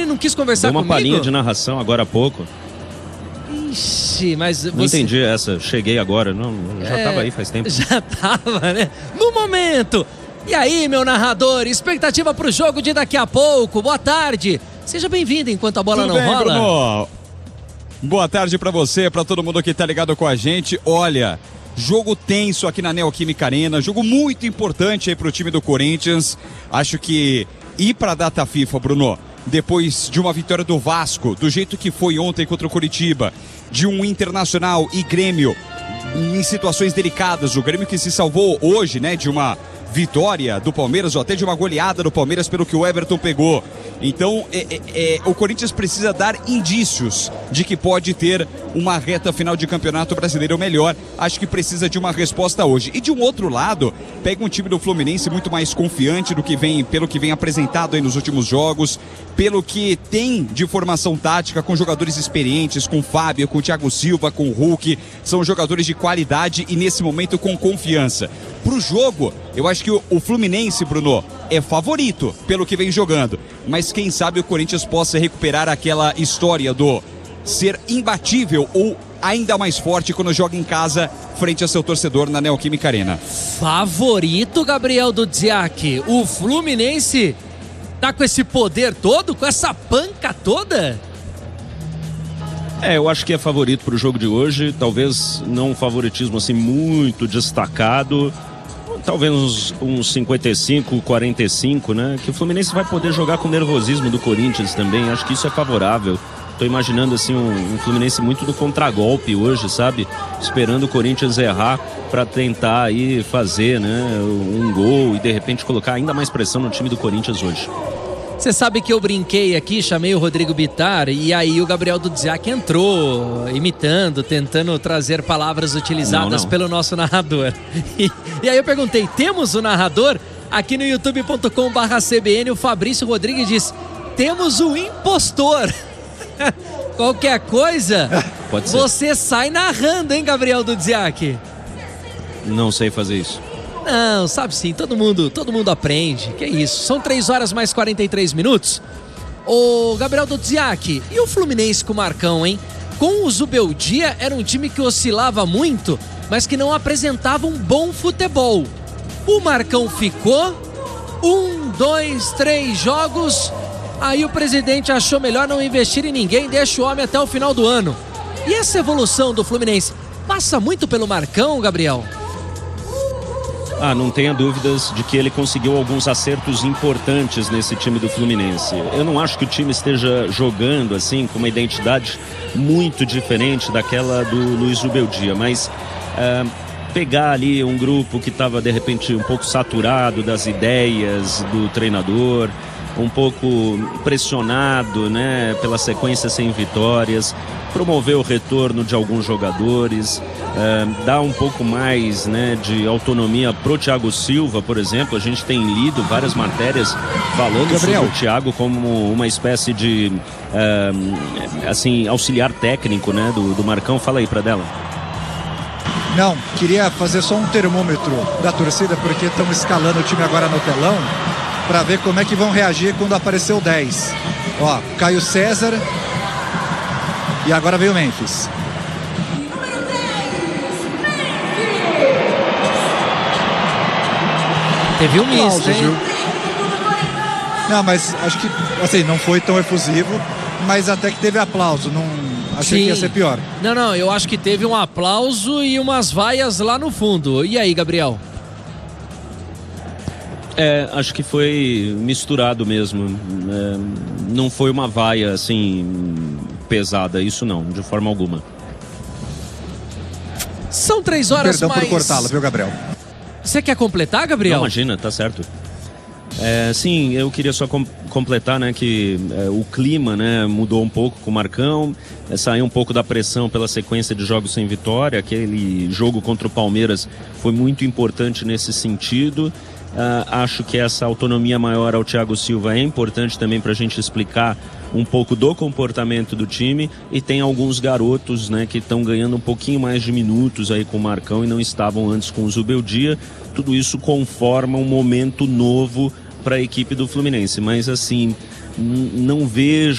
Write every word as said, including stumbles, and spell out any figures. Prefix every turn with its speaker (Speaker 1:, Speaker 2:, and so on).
Speaker 1: não quis conversar
Speaker 2: Deu uma
Speaker 1: comigo?
Speaker 2: Uma palhinha de narração agora há pouco.
Speaker 1: Ixi, mas você...
Speaker 2: Não entendi essa, cheguei agora, não, já é, tava aí faz tempo.
Speaker 1: Já tava, né? No momento. E aí, meu narrador, expectativa pro jogo de daqui a pouco, boa tarde. Seja bem-vindo enquanto a bola
Speaker 3: Tudo
Speaker 1: não
Speaker 3: bem,
Speaker 1: rola.
Speaker 3: Bruno? Boa tarde pra você, pra todo mundo que tá ligado com a gente. Olha, jogo tenso aqui na Neoquímica Arena, jogo muito importante aí pro time do Corinthians. Acho que ir pra data FIFA, Bruno, depois de uma vitória do Vasco, do jeito que foi ontem contra o Coritiba, de um Internacional e Grêmio em situações delicadas, o Grêmio que se salvou hoje, né, de uma vitória do Palmeiras ou até de uma goleada do Palmeiras pelo que o Everton pegou. Então é, é, é, o Corinthians precisa dar indícios de que pode ter uma reta final de campeonato brasileiro melhor. Acho que precisa de uma resposta hoje. E de um outro lado, pega um time do Fluminense muito mais confiante do que vem, pelo que vem apresentado aí nos últimos jogos, pelo que tem de formação tática, com jogadores experientes, com o Fábio, com o Thiago Silva, com o Hulk. São jogadores de qualidade e nesse momento com confiança. Pro jogo, eu acho que o, o Fluminense, Bruno, é favorito pelo que vem jogando. Mas quem sabe o Corinthians possa recuperar aquela história do ser imbatível ou ainda mais forte quando joga em casa frente a seu torcedor na Neoquímica Arena.
Speaker 1: Favorito, Gabriel Dudziak? O Fluminense tá com esse poder todo, com essa panca toda?
Speaker 2: É, eu acho que é favorito pro jogo de hoje. Talvez não um favoritismo assim muito destacado. Talvez uns, uns cinquenta e cinco, quarenta e cinco, né? Que o Fluminense vai poder jogar com o nervosismo do Corinthians também. Acho que isso é favorável. Tô imaginando assim um, um Fluminense muito do contragolpe hoje, sabe? Esperando o Corinthians errar para tentar aí fazer, né, um gol e de repente colocar ainda mais pressão no time do Corinthians hoje.
Speaker 1: Você sabe que eu brinquei aqui, chamei o Rodrigo Bittar e aí o Gabriel Dudziak entrou imitando, tentando trazer palavras utilizadas não, não. pelo nosso narrador. E, e aí eu perguntei, temos o narrador? Aqui no youtube ponto com barra C B N o Fabrício Rodrigues diz, temos o impostor. Qualquer coisa,
Speaker 2: Pode ser.
Speaker 1: Você sai narrando, hein, Gabriel Dudziak?
Speaker 2: Não sei fazer isso.
Speaker 1: Não, sabe sim, todo mundo, todo mundo aprende. Que isso, são três horas mais quarenta e três minutos. Ô, Gabriel Dudziak, e o Fluminense com o Marcão, hein? Com o Zubeldia era um time que oscilava muito, mas que não apresentava um bom futebol. O Marcão ficou, um, dois, três jogos, aí o presidente achou melhor não investir em ninguém, deixa o homem até o final do ano. E essa evolução do Fluminense passa muito pelo Marcão, Gabriel?
Speaker 2: Ah, não tenha dúvidas de que ele conseguiu alguns acertos importantes nesse time do Fluminense. Eu não acho que o time esteja jogando assim com uma identidade muito diferente daquela do Luiz Zubeldia, mas uh, pegar ali um grupo que estava de repente um pouco saturado das ideias do treinador, um pouco pressionado, né, pela sequência sem vitórias, promover o retorno de alguns jogadores, uh, dar um pouco mais, né, de autonomia pro Thiago Silva, por exemplo. A gente tem lido várias matérias falando Gabriel. sobre o Thiago como uma espécie de uh, assim, auxiliar técnico, né, do, do Marcão. Fala aí pra dela.
Speaker 4: Não, queria fazer só um termômetro da torcida, porque estamos escalando o time agora no telão para ver como é que vão reagir quando aparecer o dez. Ó, Caio César e agora veio o Memphis.
Speaker 1: Teve um misto, hein?
Speaker 4: Não, mas acho que assim, não foi tão efusivo, mas até que teve aplauso. Não achei Sim. que ia ser pior.
Speaker 1: Não, não, eu acho que teve um aplauso e umas vaias lá no fundo. E aí, Gabriel?
Speaker 2: É, acho que foi misturado mesmo. É, não foi uma vaia assim pesada, isso não, de forma alguma.
Speaker 1: São três horas
Speaker 4: Perdão
Speaker 1: mais...
Speaker 4: por cortá-la, viu, Gabriel?
Speaker 1: Você quer completar, Gabriel?
Speaker 2: Não, imagina, tá certo. É, sim, eu queria só com, completar, né, que é, o clima, né, mudou um pouco com o Marcão, é, saiu um pouco da pressão pela sequência de jogos sem vitória. Aquele jogo contra o Palmeiras foi muito importante nesse sentido. Uh, acho que essa autonomia maior ao Thiago Silva é importante também para a gente explicar um pouco do comportamento do time, e tem alguns garotos, né, que estão ganhando um pouquinho mais de minutos aí com o Marcão e não estavam antes com o Zubeldia. Tudo isso conforma um momento novo para a equipe do Fluminense, mas assim, não vejo